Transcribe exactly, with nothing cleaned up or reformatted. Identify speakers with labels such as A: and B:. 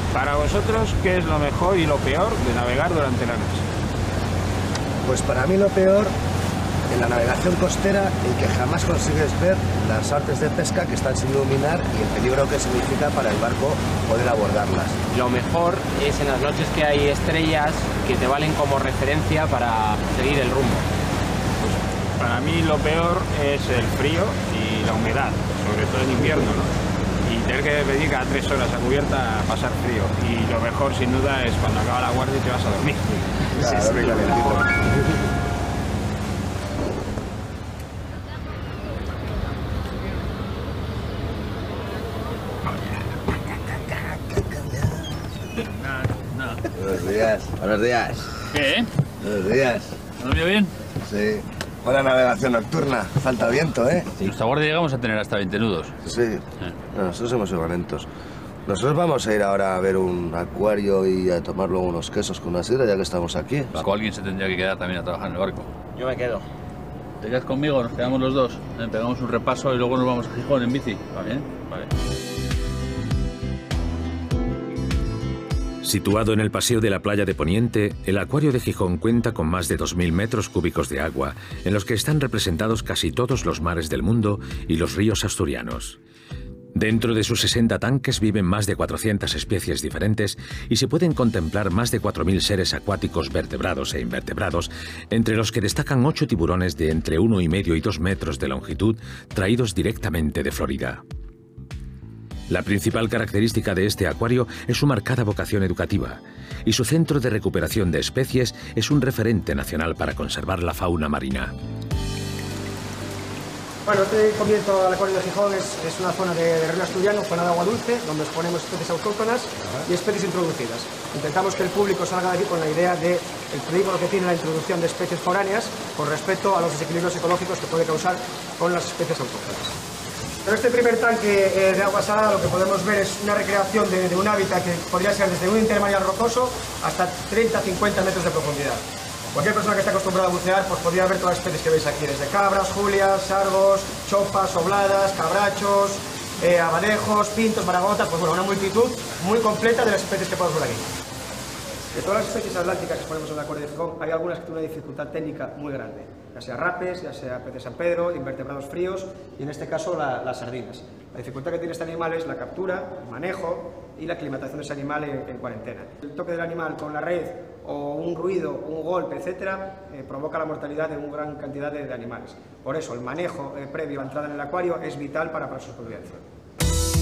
A: Para vosotros, ¿qué es lo mejor y lo peor de navegar durante la noche?
B: Pues para mí lo peor en la navegación costera en que jamás consigues ver las artes de pesca que están sin iluminar y el peligro que significa para el barco poder abordarlas.
C: Lo mejor es en las noches que hay estrellas que te valen como referencia para seguir el rumbo.
A: Pues para mí lo peor es el frío y la humedad, sobre todo en invierno, ¿no? Y tener que venir cada tres horas a cubierta a pasar frío. Y lo mejor, sin duda, es cuando acaba la guardia y te vas a dormir.
B: Claro, sí, sí, calentito. Buenos días. Buenos días.
D: ¿Qué?
B: Buenos días.
D: ¿No dormido bien?
B: Sí. Buena navegación nocturna. Falta viento, ¿eh?
D: Sí. Nuestra guardia llegamos a tener hasta veinte nudos.
B: Sí.
D: Eh.
B: No, nosotros hemos sido lentos. Nosotros vamos a ir ahora a ver un acuario y a tomar luego unos quesos con una sidra, ya que estamos aquí.
D: Paco, alguien se tendría que quedar también a trabajar en el barco.
C: Yo me quedo.
D: ¿Te quedas conmigo? Nos quedamos los dos. Eh, pegamos un repaso y luego nos vamos a Gijón en bici. ¿Va bien? Vale.
E: Situado en el paseo de la playa de Poniente, el acuario de Gijón cuenta con más de dos mil metros cúbicos de agua, en los que están representados casi todos los mares del mundo y los ríos asturianos. Dentro de sus sesenta tanques viven más de cuatrocientas especies diferentes y se pueden contemplar más de cuatro mil seres acuáticos vertebrados e invertebrados, entre los que destacan ocho tiburones de entre uno y medio y dos metros de longitud, traídos directamente de Florida. La principal característica de este acuario es su marcada vocación educativa, y su centro de recuperación de especies es un referente nacional para conservar la fauna marina.
F: Bueno, este comienzo al acuario de Gijón es, es una zona de, de río asturiano, zona de agua dulce, donde exponemos especies autóctonas y especies introducidas. Intentamos que el público salga de aquí con la idea del peligro que tiene la introducción de especies foráneas con respecto a los desequilibrios ecológicos que puede causar con las especies autóctonas. En este primer tanque eh, de agua salada lo que podemos ver es una recreación de, de un hábitat que podría ser desde un intermareal rocoso hasta treinta a cincuenta metros de profundidad. Cualquier persona que esté acostumbrada a bucear pues podría ver todas las especies que veis aquí, desde cabras, julias, sargos, chopas, obladas, cabrachos, eh, abadejos, pintos, maragotas, pues bueno, una multitud muy completa de las especies que podemos ver aquí. De todas las especies atlánticas que ponemos en el acuario de Gijón, hay algunas que tienen una dificultad técnica muy grande, ya sea rapes, ya sea pez de San Pedro, invertebrados fríos y en este caso la, las sardinas. La dificultad que tiene este animal es la captura, el manejo y la aclimatación de ese animal en, en cuarentena. El toque del animal con la red o un ruido, un golpe, etcétera, eh, provoca la mortalidad de una gran cantidad de, de animales. Por eso el manejo eh, previo a la entrada en el acuario es vital para, para su supervivencia.